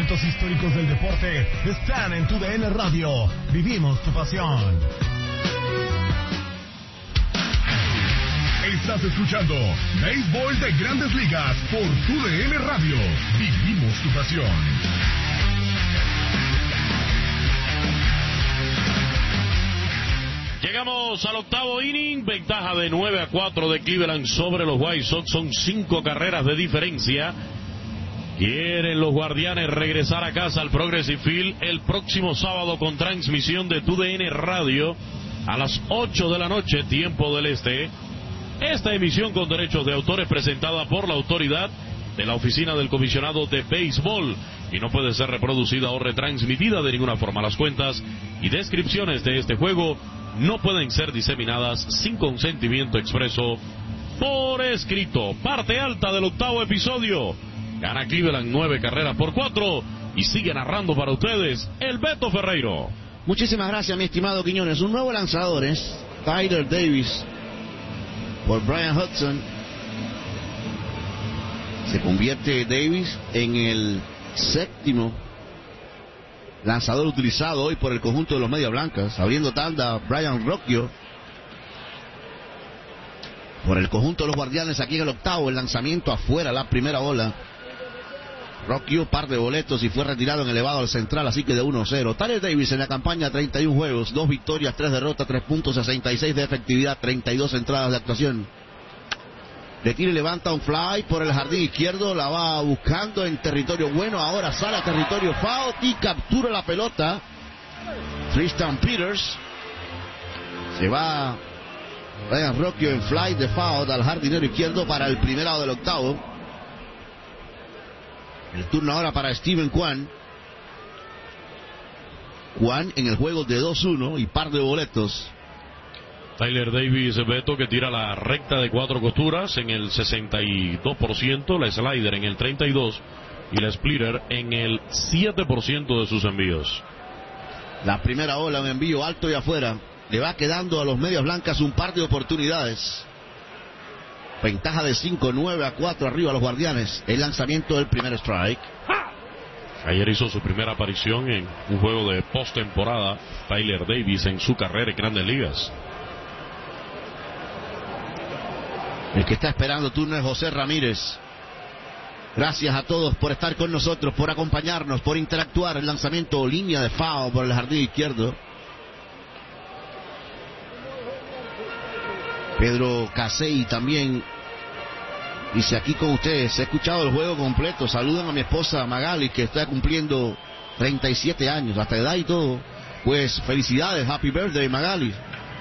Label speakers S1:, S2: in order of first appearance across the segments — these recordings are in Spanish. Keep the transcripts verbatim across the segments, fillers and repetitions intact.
S1: momentos históricos del deporte están en tu D N Radio. Vivimos tu pasión. Estás escuchando Béisbol de Grandes Ligas por tu D N Radio. Vivimos tu pasión.
S2: Llegamos al octavo inning, ventaja de nueve a cuatro de Cleveland sobre los White Sox, son cinco carreras de diferencia. Quieren los Guardianes regresar a casa al Progressive Field el próximo sábado con transmisión de tu D N Radio a las ocho de la noche, tiempo del este. Esta emisión con derechos de autor es presentada por la autoridad de la Oficina del Comisionado de Béisbol y no puede ser reproducida o retransmitida de ninguna forma. Las cuentas y descripciones de este juego no pueden ser diseminadas sin consentimiento expreso por escrito. Parte alta del octavo episodio. Gana Cleveland nueve carreras por cuatro y sigue narrando para ustedes el Beto Ferreiro.
S3: Muchísimas gracias, mi estimado Quiñones. Un nuevo lanzador es Tyler Davis por Brian Hudson. Se convierte Davis en el séptimo lanzador utilizado hoy por el conjunto de los Medias Blancas. Abriendo tanda, Brian Rocchio por el conjunto de los Guardianes aquí en el octavo. El lanzamiento afuera, la primera bola. Rocchio, par de boletos y fue retirado en elevado al central, así que de uno cero. Tyler Davis en la campaña, treinta y un juegos, dos victorias, tres derrotas, tres punto sesenta y seis de efectividad, treinta y dos entradas de actuación. Le tira y levanta un fly por el jardín izquierdo, la va buscando en territorio bueno, ahora sale a territorio foul y captura la pelota. Tristan Peters. Se va Brian Rocchio en fly de foul al jardinero izquierdo para el primer lado del octavo. El turno ahora para Steven Kwan. Kwan en el juego de dos uno y par de boletos.
S2: Tyler Davis, Beto, que tira la recta de cuatro costuras en el sesenta y dos por ciento, la slider en el treinta y dos por ciento y la splitter en el siete por ciento de sus envíos.
S3: La primera bola, un envío alto y afuera. Le va quedando a los Medias Blancas un par de oportunidades. Ventaja de cinco, nueve a cuatro arriba a los Guardianes. El lanzamiento del primer strike.
S2: Ayer hizo su primera aparición en un juego de postemporada Tyler Davis en su carrera en Grandes Ligas.
S3: El que está esperando turno es José Ramírez. Gracias a todos por estar con nosotros, por acompañarnos, por interactuar. El lanzamiento línea de foul por el jardín izquierdo. Pedro Casey también dice: aquí con ustedes, he escuchado el juego completo. Saluden a mi esposa Magali, que está cumpliendo treinta y siete años, hasta edad y todo. Pues felicidades, happy birthday Magali.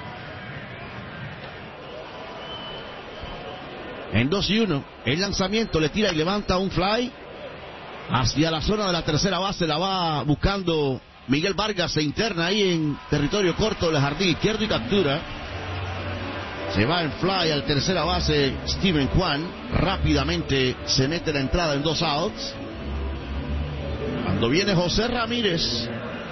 S3: En dos y uno, el lanzamiento le tira y levanta un fly hacia la zona de la tercera base. La va buscando Miguel Vargas, se interna ahí en territorio corto del jardín izquierdo y captura. Se va en fly al tercera base Steven Kwan. Rápidamente se mete la entrada en dos outs. Cuando viene José Ramírez.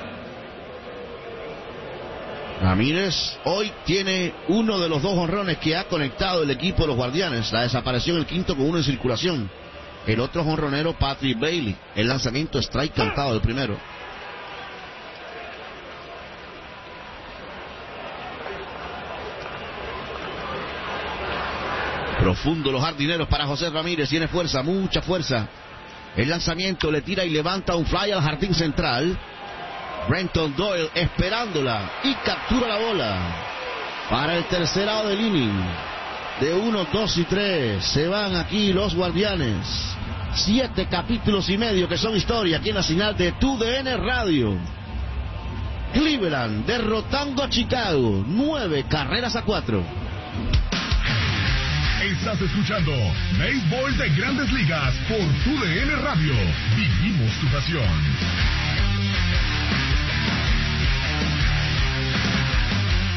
S3: Ramírez hoy tiene uno de los dos jonrones que ha conectado el equipo de los Guardianes. La desaparición el quinto con uno en circulación. El otro jonronero, Patrick Bailey. El lanzamiento strike cantado del primero. Profundo los jardineros para José Ramírez. Tiene fuerza, mucha fuerza. El lanzamiento le tira y levanta un fly al jardín central. Brenton Doyle esperándola y captura la bola para el tercer lado del inning. De uno, dos y tres se van aquí los Guardianes. Siete capítulos y medio que son historia aquí en la señal de tu D N Radio. Cleveland derrotando a Chicago nueve carreras a cuatro.
S1: Estás escuchando Béisbol de Grandes Ligas por tu D N Radio. Vivimos tu pasión.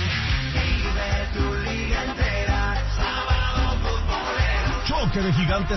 S1: Choque de gigantes